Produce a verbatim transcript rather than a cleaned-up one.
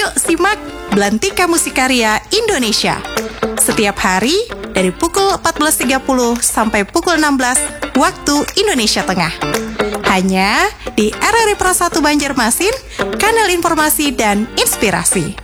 Yuk simak Belantika Musikarya Indonesia setiap hari dari pukul empat belas tiga puluh sampai pukul enam belas waktu Indonesia Tengah. Hanya di R R I Pro satu Banjarmasin, kanal informasi dan inspirasi.